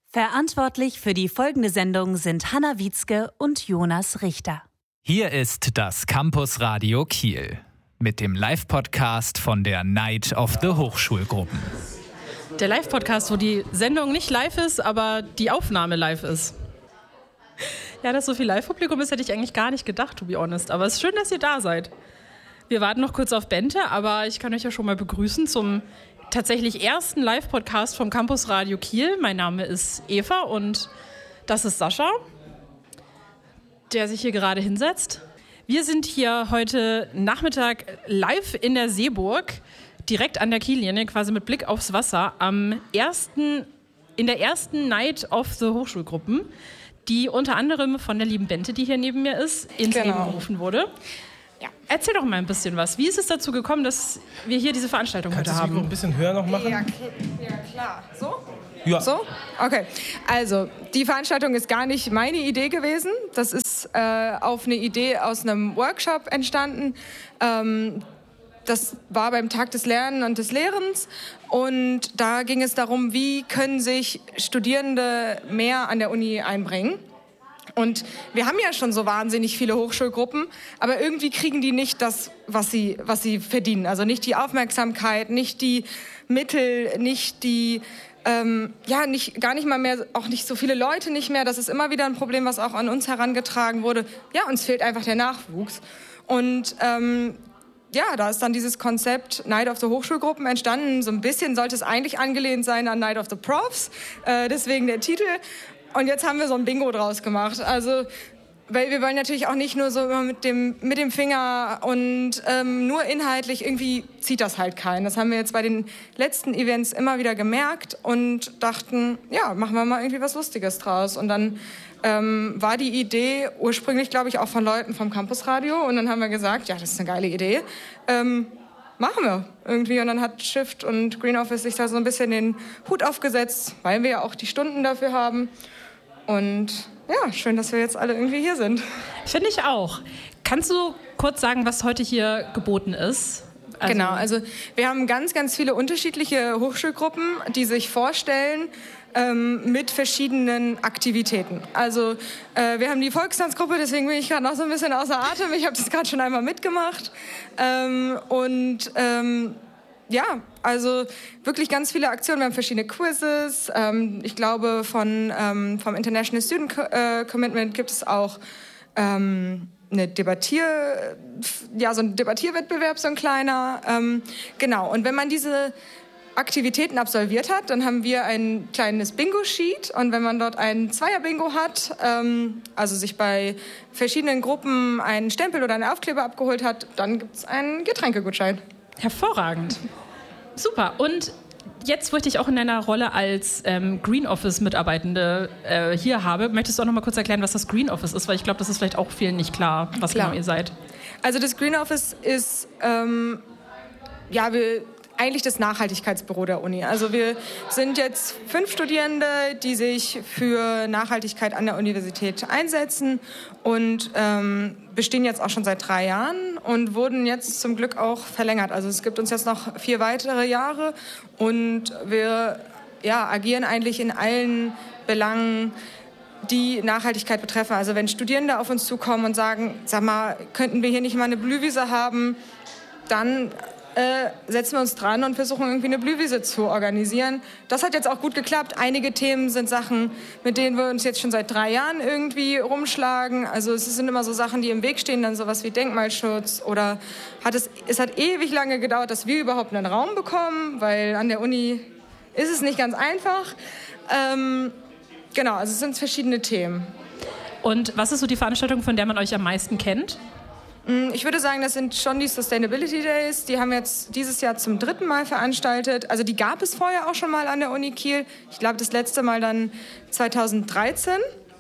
Verantwortlich für die folgende Sendung sind Hanna Wietzke und Jonas Richter. Hier ist das Campus Radio Kiel mit dem Live-Podcast von der Night of the Hochschulgruppen. Der Live-Podcast, wo die Sendung nicht live ist, aber die Aufnahme live ist. Ja, dass so viel Live-Publikum ist, hätte ich eigentlich gar nicht gedacht, to be honest. Aber es ist schön, dass ihr da seid. Wir warten noch kurz auf Bente, aber ich kann euch ja schon mal begrüßen zum tatsächlich ersten Live-Podcast vom Campus Radio Kiel. Mein Name ist Eva und das ist Sascha, der sich hier gerade hinsetzt. Wir sind hier heute Nachmittag live in der Seeburg, direkt an der Kiellinie, quasi mit Blick aufs Wasser, in der ersten Night of the Hochschulgruppen, die unter anderem von der lieben Bente, die hier neben mir ist, ins Leben gerufen wurde. Ja. Erzähl doch mal ein bisschen was. Wie ist es dazu gekommen, dass wir hier diese Veranstaltung heute haben? Kannst du das Mikro ein bisschen höher noch machen? Ja, klar. So? Ja. So? Okay. Also, die Veranstaltung ist gar nicht meine Idee gewesen. Das ist auf eine Idee aus einem Workshop entstanden. Das war beim Tag des Lernens und des Lehrens. Und da ging es darum, wie können sich Studierende mehr an der Uni einbringen. Und wir haben ja schon so wahnsinnig viele Hochschulgruppen, aber irgendwie kriegen die nicht das, was sie verdienen. Also nicht die Aufmerksamkeit, nicht die Mittel, nicht die, gar nicht mal mehr, auch nicht so viele Leute nicht mehr. Das ist immer wieder ein Problem, was auch an uns herangetragen wurde. Ja, uns fehlt einfach der Nachwuchs. Und da ist dann dieses Konzept Night of the Hochschulgruppen entstanden. So ein bisschen sollte es eigentlich angelehnt sein an Night of the Profs, deswegen der Titel. Und jetzt haben wir so ein Bingo draus gemacht. Also, weil wir wollen natürlich auch nicht nur so immer mit dem Finger und nur inhaltlich, irgendwie zieht das halt keinen. Das haben wir jetzt bei den letzten Events immer wieder gemerkt und dachten, ja, machen wir mal irgendwie was Lustiges draus. Und dann war die Idee ursprünglich, glaube ich, auch von Leuten vom Campusradio. Und dann haben wir gesagt, ja, das ist eine geile Idee. Machen wir irgendwie. Und dann hat Shift und Green Office sich da so ein bisschen den Hut aufgesetzt, weil wir ja auch die Stunden dafür haben. Und ja, schön, dass wir jetzt alle irgendwie hier sind. Finde ich auch. Kannst du kurz sagen, was heute hier geboten ist? Genau, also wir haben ganz, ganz viele unterschiedliche Hochschulgruppen, die sich vorstellen mit verschiedenen Aktivitäten. Also wir haben die Volkstanzgruppe, deswegen bin ich gerade noch so ein bisschen außer Atem. Ich habe das gerade schon einmal mitgemacht. Also wirklich ganz viele Aktionen. Wir haben verschiedene Quizzes. Ich glaube, vom International Student Commitment gibt es auch so ein Debattierwettbewerb, so ein kleiner. Genau, und wenn man diese Aktivitäten absolviert hat, dann haben wir ein kleines Bingo-Sheet. Und wenn man dort ein Zweier-Bingo hat, also sich bei verschiedenen Gruppen einen Stempel oder einen Aufkleber abgeholt hat, dann gibt es einen Getränkegutschein. Hervorragend. Super. Und jetzt, wo ich dich auch in deiner Rolle als Green Office-Mitarbeitende hier habe, möchtest du auch noch mal kurz erklären, was das Green Office ist? Weil ich glaube, das ist vielleicht auch vielen nicht klar, was genau ihr seid. Also das Green Office ist eigentlich das Nachhaltigkeitsbüro der Uni. Also wir sind jetzt 5 Studierende, die sich für Nachhaltigkeit an der Universität einsetzen und bestehen jetzt auch schon seit 3 Jahren und wurden jetzt zum Glück auch verlängert. Also es gibt uns jetzt noch 4 weitere Jahre und wir agieren eigentlich in allen Belangen, die Nachhaltigkeit betreffen. Also wenn Studierende auf uns zukommen und sagen, sag mal, könnten wir hier nicht mal eine Blühwiese haben, dann setzen wir uns dran und versuchen irgendwie eine Blühwiese zu organisieren. Das hat jetzt auch gut geklappt. Einige Themen sind Sachen, mit denen wir uns jetzt schon seit 3 Jahren irgendwie rumschlagen. Also es sind immer so Sachen, die im Weg stehen, dann sowas wie Denkmalschutz oder es hat ewig lange gedauert, dass wir überhaupt einen Raum bekommen, weil an der Uni ist es nicht ganz einfach. Genau, also es sind verschiedene Themen. Und was ist so die Veranstaltung, von der man euch am meisten kennt? Ich würde sagen, das sind schon die Sustainability Days. Die haben jetzt dieses Jahr zum 3. Mal veranstaltet. Also die gab es vorher auch schon mal an der Uni Kiel. Ich glaube, das letzte Mal dann 2013.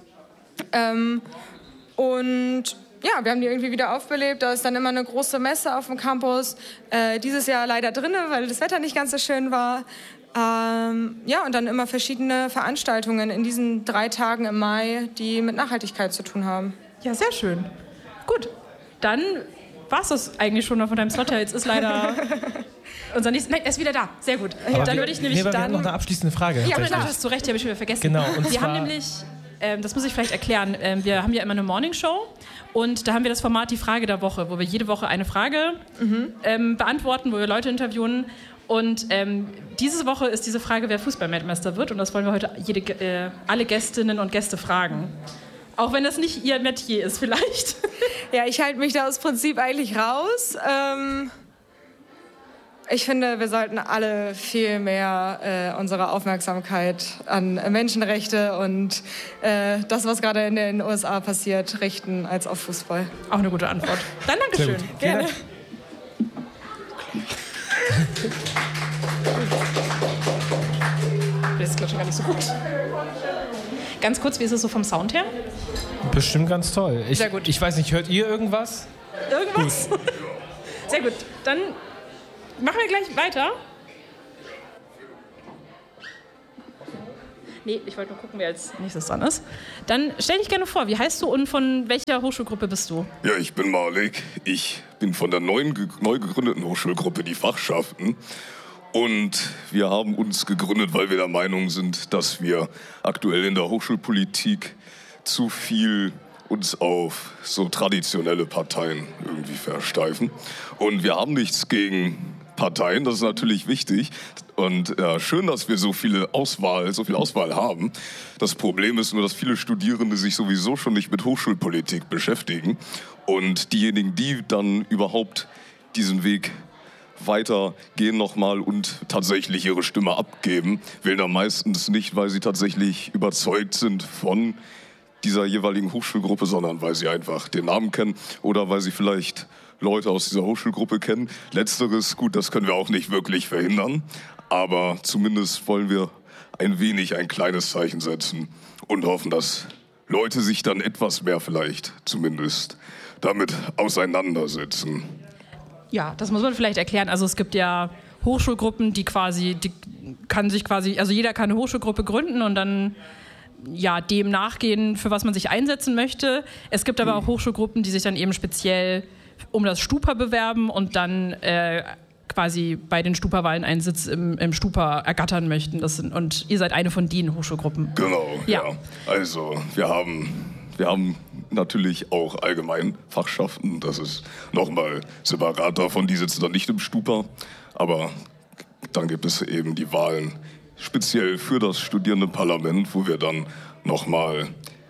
Und ja, wir haben die irgendwie wieder aufbelebt. Da ist dann immer eine große Messe auf dem Campus. Dieses Jahr leider drinnen, weil das Wetter nicht ganz so schön war. Und dann immer verschiedene Veranstaltungen in diesen 3 Tagen im Mai, die mit Nachhaltigkeit zu tun haben. Ja, sehr schön. Gut. Dann war es das eigentlich schon noch von deinem Slot. Jetzt ist leider Unser nächster, nein, er ist wieder da. Sehr gut. Dann würde ich nämlich wir haben noch eine abschließende Frage. Ja, klar, hast du recht, die habe ich wieder vergessen. Genau, wir haben nämlich, das muss ich vielleicht erklären, wir haben ja immer eine Morningshow und da haben wir das Format Die Frage der Woche, wo wir jede Woche eine Frage beantworten, wo wir Leute interviewen. Und diese Woche ist diese Frage, wer Fußball-Weltmeister wird. Und das wollen wir heute alle Gästinnen und Gäste fragen. Auch wenn das nicht ihr Metier ist vielleicht. Ja, ich halte mich da aus Prinzip eigentlich raus. Ich finde, wir sollten alle viel mehr unsere Aufmerksamkeit an Menschenrechte und das, was gerade in den USA passiert, richten, als auf Fußball. Auch eine gute Antwort. Dann Dankeschön. Gerne. Das ist, glaube ich, gar nicht so gut. Ganz kurz, wie ist es so vom Sound her? Bestimmt ganz toll. Sehr gut. Ich weiß nicht, hört ihr irgendwas? Irgendwas? Gut. Sehr gut. Dann machen wir gleich weiter. Nee, ich wollte nur gucken, wer als nächstes dran ist. Dann stell dich gerne vor, wie heißt du und von welcher Hochschulgruppe bist du? Ja, ich bin Malik. Ich bin von der neu gegründeten Hochschulgruppe Die Fachschaften. Und wir haben uns gegründet, weil wir der Meinung sind, dass wir aktuell in der Hochschulpolitik zu viel uns auf so traditionelle Parteien irgendwie versteifen. Und wir haben nichts gegen Parteien, das ist natürlich wichtig. Und schön, dass wir so viel Auswahl haben. Das Problem ist nur, dass viele Studierende sich sowieso schon nicht mit Hochschulpolitik beschäftigen. Und diejenigen, die dann überhaupt diesen Weg weitergehen nochmal und tatsächlich ihre Stimme abgeben, wählen dann meistens nicht, weil sie tatsächlich überzeugt sind von dieser jeweiligen Hochschulgruppe, sondern weil sie einfach den Namen kennen oder weil sie vielleicht Leute aus dieser Hochschulgruppe kennen. Letzteres, gut, das können wir auch nicht wirklich verhindern, aber zumindest wollen wir ein kleines Zeichen setzen und hoffen, dass Leute sich dann etwas mehr vielleicht zumindest damit auseinandersetzen. Ja, das muss man vielleicht erklären. Also es gibt ja Hochschulgruppen, also jeder kann eine Hochschulgruppe gründen und dann dem nachgehen, für was man sich einsetzen möchte. Es gibt aber auch Hochschulgruppen, die sich dann eben speziell um das Stupa bewerben und dann quasi bei den Stupa-Wahlen einen Sitz im Stupa ergattern möchten. Und ihr seid eine von den Hochschulgruppen. Genau, ja. Also wir haben natürlich auch allgemein Fachschaften, das ist nochmal separat davon, die sitzen dann nicht im Stupa, aber dann gibt es eben die Wahlen speziell für das Studierendenparlament, wo wir dann nochmal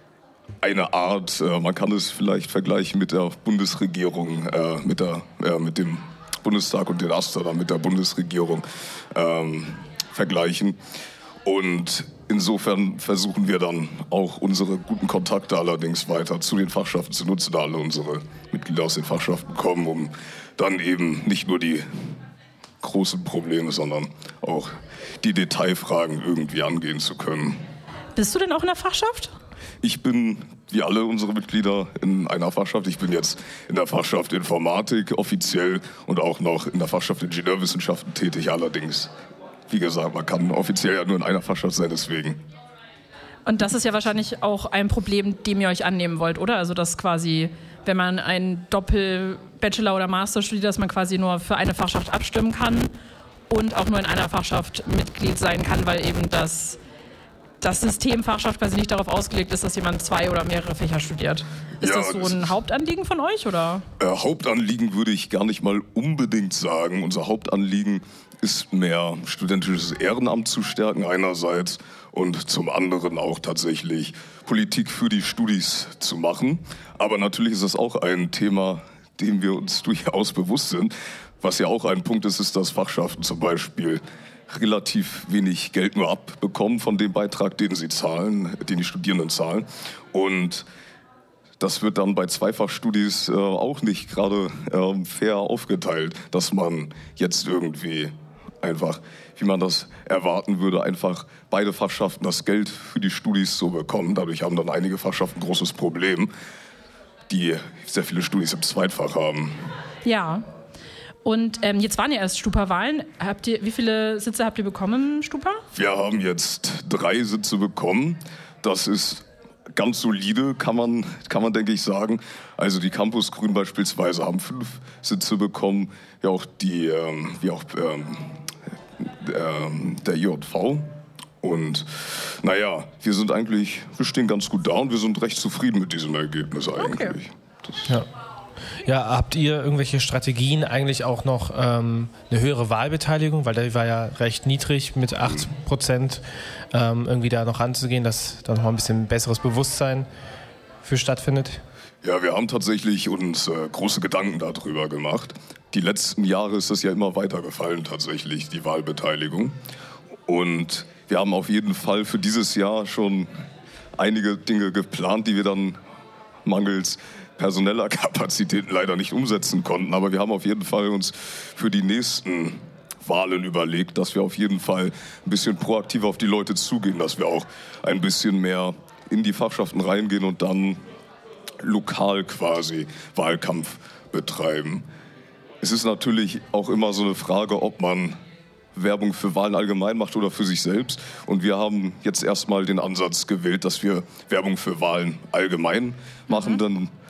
eine Art, man kann es vielleicht vergleichen mit der Bundesregierung, mit dem Bundestag und den AStA dann mit der Bundesregierung vergleichen. Und insofern versuchen wir dann auch unsere guten Kontakte allerdings weiter zu den Fachschaften zu nutzen, da alle unsere Mitglieder aus den Fachschaften kommen, um dann eben nicht nur die großen Probleme, sondern auch die Detailfragen irgendwie angehen zu können. Bist du denn auch in der Fachschaft? Ich bin, wie alle unsere Mitglieder, in einer Fachschaft. Ich bin jetzt in der Fachschaft Informatik offiziell und auch noch in der Fachschaft Ingenieurwissenschaften tätig. Allerdings, wie gesagt, man kann offiziell ja nur in einer Fachschaft sein, deswegen. Und das ist ja wahrscheinlich auch ein Problem, dem ihr euch annehmen wollt, oder? Also dass quasi, wenn man einen Doppel-Bachelor oder Master studiert, dass man quasi nur für eine Fachschaft abstimmen kann und auch nur in einer Fachschaft Mitglied sein kann, weil eben das System Fachschaft quasi nicht darauf ausgelegt ist, dass jemand 2 oder mehrere Fächer studiert. Ist das so ein Hauptanliegen von euch, oder? Hauptanliegen würde ich gar nicht mal unbedingt sagen. Unser Hauptanliegen ist mehr studentisches Ehrenamt zu stärken einerseits und zum anderen auch tatsächlich Politik für die Studis zu machen. Aber natürlich ist das auch ein Thema, dem wir uns durchaus bewusst sind. Was ja auch ein Punkt ist, ist, dass Fachschaften zum Beispiel relativ wenig Geld nur abbekommen von dem Beitrag, den sie zahlen, den die Studierenden zahlen. Und das wird dann bei Zweifachstudis auch nicht gerade fair aufgeteilt, dass man jetzt irgendwie einfach, wie man das erwarten würde, einfach beide Fachschaften das Geld für die Studis so bekommen. Dadurch haben dann einige Fachschaften ein großes Problem, die sehr viele Studis im Zweitfach haben. Ja. Und jetzt waren ja erst Stupa-Wahlen. Wie viele Sitze habt ihr bekommen im Stupa? Wir haben jetzt 3 Sitze bekommen. Das ist ganz solide, kann man denke ich sagen. Also die Campus Grün beispielsweise haben 5 Sitze bekommen, der IJV. Und naja, wir stehen ganz gut da und wir sind recht zufrieden mit diesem Ergebnis eigentlich. Okay. Ja, habt ihr irgendwelche Strategien, eigentlich auch noch eine höhere Wahlbeteiligung, weil die war ja recht niedrig mit 8%, irgendwie da noch ranzugehen, dass da noch mal ein bisschen besseres Bewusstsein für stattfindet? Ja, wir haben tatsächlich uns große Gedanken darüber gemacht. Die letzten Jahre ist es ja immer weiter gefallen tatsächlich, die Wahlbeteiligung. Und wir haben auf jeden Fall für dieses Jahr schon einige Dinge geplant, die wir dann mangels personeller Kapazitäten leider nicht umsetzen konnten. Aber wir haben auf jeden Fall uns für die nächsten Wahlen überlegt, dass wir auf jeden Fall ein bisschen proaktiver auf die Leute zugehen, dass wir auch ein bisschen mehr in die Fachschaften reingehen und dann lokal quasi Wahlkampf betreiben. Es ist natürlich auch immer so eine Frage, ob man Werbung für Wahlen allgemein macht oder für sich selbst. Und wir haben jetzt erstmal den Ansatz gewählt, dass wir Werbung für Wahlen allgemein machen. Dann